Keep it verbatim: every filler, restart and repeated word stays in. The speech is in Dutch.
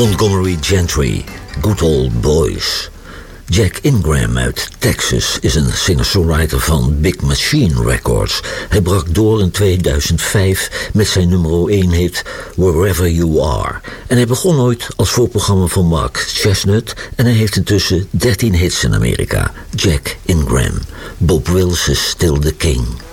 Montgomery Gentry, Good Old Boys. Jack Ingram uit Texas is een singer-songwriter van Big Machine Records. Hij brak door in tweeduizend vijf met zijn nummer één hit Wherever You Are. En hij begon ooit als voorprogramma van Mark Chestnut en hij heeft intussen dertien hits in Amerika. Jack Ingram. Bob Wills is still the king.